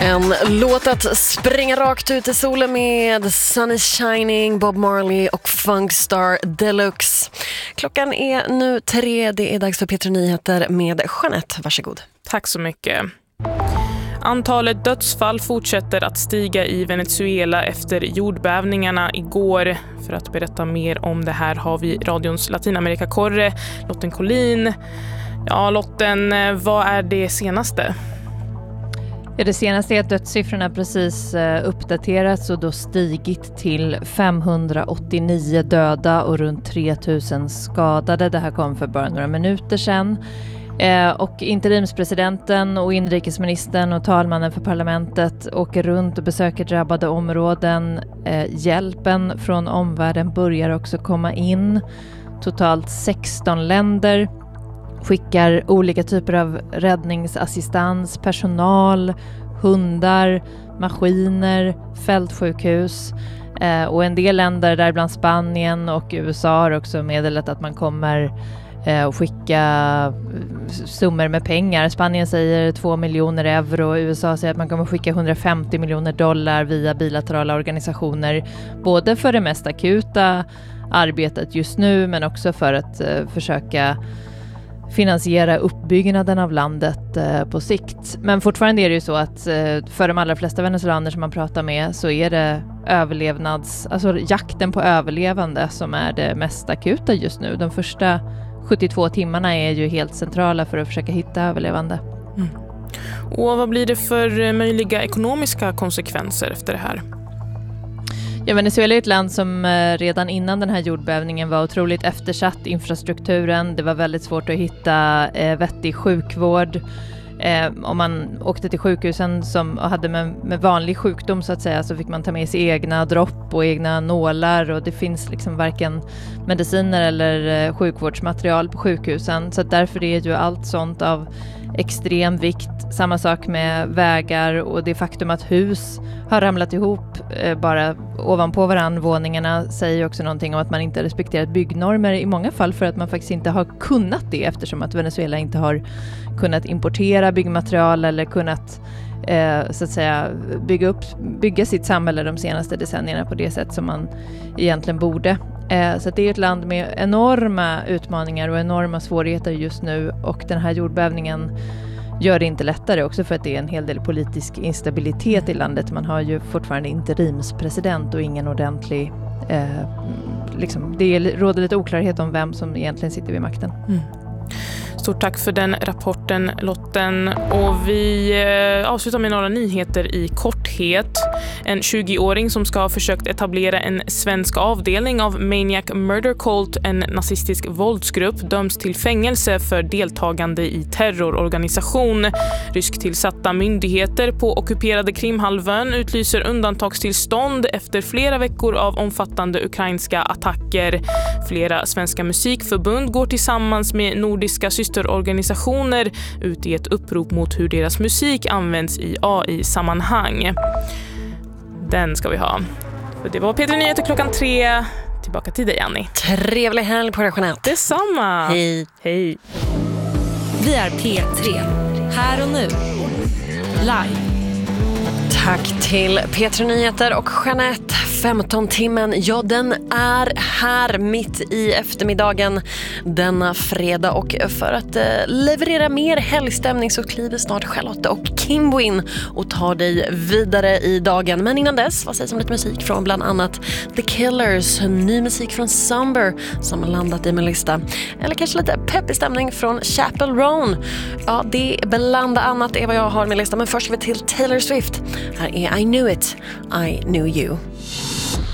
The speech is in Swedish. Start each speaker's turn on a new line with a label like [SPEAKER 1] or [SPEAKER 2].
[SPEAKER 1] En låt att springa rakt ut i solen med, Sun is Shining, Bob Marley och Funkstar Deluxe. Klockan är nu 3, det är dags för P3 Nyheter med Jeanette. Varsågod.
[SPEAKER 2] Tack så mycket. Antalet dödsfall fortsätter att stiga i Venezuela efter jordbävningarna igår. För att berätta mer om det här har vi radions Latinamerika-korre, Lotten Collin. Ja, Lotten, vad är det senaste?
[SPEAKER 3] Ja, det senaste är att dödssiffrorna precis uppdaterats och då stigit till 589 döda och runt 3000 skadade. Det här kom för bara några minuter sedan. Och interimspresidenten och inrikesministern och talmannen för parlamentet åker runt och besöker drabbade områden. Hjälpen från omvärlden börjar också komma in. Totalt 16 länder skickar olika typer av räddningsassistans, personal, hundar, maskiner, fältsjukhus. Och en del länder, däribland Spanien och USA, har också meddelat att man kommer och skicka summor med pengar. Spanien säger 2 miljoner euro. USA säger att man kommer skicka 150 miljoner dollar via bilaterala organisationer. Både för det mest akuta arbetet just nu, men också för att försöka finansiera uppbyggnaden av landet på sikt. Men fortfarande är det ju så att för de allra flesta venezuelaner som man pratar med så är det alltså jakten på överlevande som är det mest akuta just nu. De första 72 timmarna är ju helt centrala för att försöka hitta överlevande.
[SPEAKER 2] Mm. Och vad blir det för möjliga ekonomiska konsekvenser efter det här?
[SPEAKER 3] Ja, Venezuela är ett land som redan innan den här jordbävningen var otroligt eftersatt infrastrukturen. Det var väldigt svårt att hitta vettig sjukvård. Om man åkte till sjukhusen som hade med vanlig sjukdom så att säga, så fick man ta med sig egna dropp och egna nålar, och det finns liksom varken mediciner eller sjukvårdsmaterial på sjukhusen, så att därför är ju allt sånt av extrem vikt. Samma sak med vägar och det faktum att hus har ramlat ihop bara ovanpå varann våningarna säger också någonting om att man inte respekterat byggnormer i många fall, för att man faktiskt inte har kunnat det, eftersom att Venezuela inte har kunnat importera byggmaterial eller kunnat så att säga bygga sitt samhälle de senaste decennierna på det sätt som man egentligen borde. Så det är ett land med enorma utmaningar och enorma svårigheter just nu, och den här jordbävningen gör det inte lättare, också för att det är en hel del politisk instabilitet i landet. Man har ju fortfarande interimspresident och ingen ordentlig det råder lite oklarhet om vem som egentligen sitter vid makten.
[SPEAKER 2] Mm. Stort tack för den rapporten, Lotten. Och vi avslutar med några nyheter i korthet. En 20-åring som ska ha försökt etablera en svensk avdelning av Maniac Murder Cult, en nazistisk våldsgrupp, döms till fängelse för deltagande i terrororganisation. Rysktillsatta myndigheter på ockuperade Krimhalvön utlyser undantagstillstånd efter flera veckor av omfattande ukrainska attacker. Flera svenska musikförbund går tillsammans med nordiska systerorganisationer ut i ett upprop mot hur deras musik används i AI-sammanhang. Den ska vi ha. För det var P3 Nyheter klockan 3. Tillbaka till dig, Annie.
[SPEAKER 1] Trevlig helg på dig, Jeanette.
[SPEAKER 2] Detsamma.
[SPEAKER 1] Hej.
[SPEAKER 2] Hej.
[SPEAKER 4] Vi är P3. Här och nu. Live.
[SPEAKER 1] Tack till P3 Nyheter och Jeanette. 15-timmen, ja, den är här mitt i eftermiddagen denna fredag, och för att leverera mer helgstämning så kliver snart Charlotte och Kimbo in och tar dig vidare i dagen. Men innan dess, vad sägs om lite musik från bland annat The Killers, ny musik från Somber som har landat i min lista, eller kanske lite peppig stämning från Chappell Roan. Ja, det är bland annat är vad jag har i min lista, men först ska vi till Taylor Swift. Här är I Knew It, I Knew You.